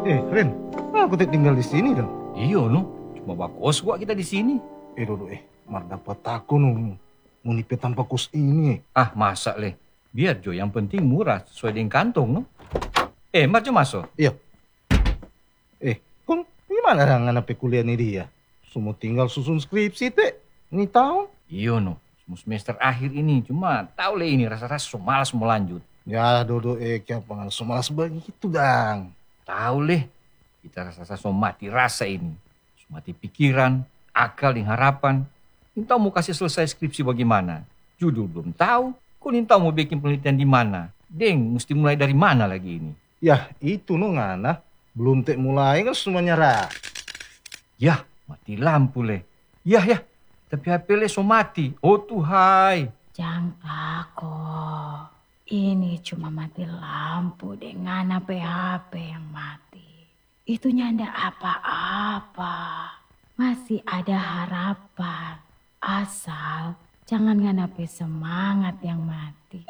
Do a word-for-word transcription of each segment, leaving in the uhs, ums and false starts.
Eh, Ren, aku tak tinggal di sini dong. Iyo no, cuma bakos gua kita di sini. Eh, Dodo, eh, mar dapat aku no, munipe tanpa kos ini. Eh. Ah, masa leh. Biar Jo, yang penting murah sesuai dengan kantong no. Eh, mar Jo masuk. Iya. Eh, kong gimana dengan anak kuliah nih dia? Semua tinggal susun skripsi teh. Ini tahun. Iyo no, semester akhir ini cuma tahu leh ini rasa-rasa so malas mau lanjut. Ya, Dodo, eh, kayak pengen so malas begitu, Dang. Tahu leh, kita rasa-rasa so mati rasa ini. So mati pikiran, akal dan harapan. Entah mau kasih selesai skripsi bagaimana. Judul belum tahu, kau entah mau bikin penelitian di mana. Deng, mesti mulai dari mana lagi ini? Ya, itu no ngana. Belum tek mulai kan semua nyerah. Yah, mati lampu leh. Yah, yah, tapi H P leh so mati. Oh Tuhai. Jangan takut. Ini cuma mati lampu dengan H P yang mati. Itu nyanda apa-apa. Masih ada harapan. Asal jangan nganapi semangat yang mati.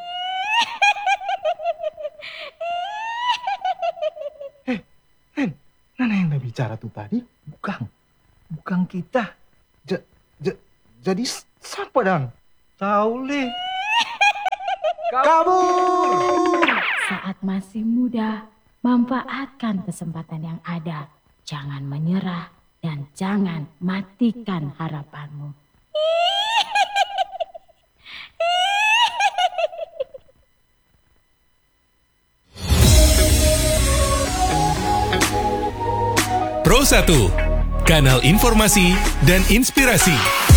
Eh, Ren, Nana yang udah bicara tuh tadi? Bukan, bukan kita. Ja, ja, jadi siapa, Dang? Tahu leh. Kabur! Saat masih muda, manfaatkan kesempatan yang ada. Jangan menyerah dan jangan matikan harapanmu. Pro satu, kanal informasi dan inspirasi.